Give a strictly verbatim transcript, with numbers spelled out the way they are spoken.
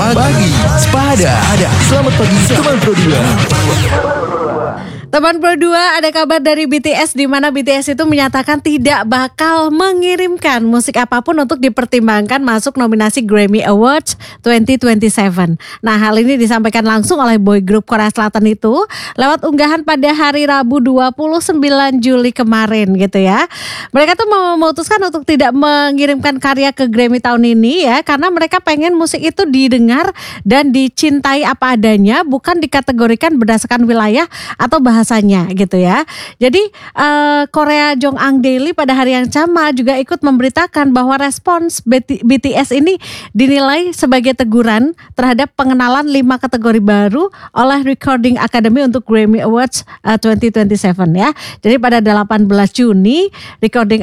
Pagi Sepada. Selamat pagi teman Pro dua. Teman Pro dua, ada kabar dari B T S di mana B T S itu menyatakan tidak bakal mengirimkan musik apapun untuk dipertimbangkan masuk nominasi Grammy Awards dua ribu dua puluh tujuh. Nah, hal ini disampaikan langsung oleh boy group Korea Selatan itu lewat unggahan pada hari Rabu dua puluh sembilan Juli kemarin gitu ya. Mereka tuh memutuskan untuk tidak mengirimkan karya ke Grammy tahun ini ya, karena mereka pengen musik itu didengar dan dicintai apa adanya, bukan dikategorikan berdasarkan wilayah atau bahasa bahasanya gitu ya. Jadi uh, Korea Jongang Daily pada hari yang sama juga ikut memberitakan bahwa respons B T S ini dinilai sebagai teguran terhadap pengenalan lima kategori baru oleh Recording Academy untuk Grammy Awards uh, dua ribu dua puluh tujuh ya. Jadi pada delapan belas Juni Recording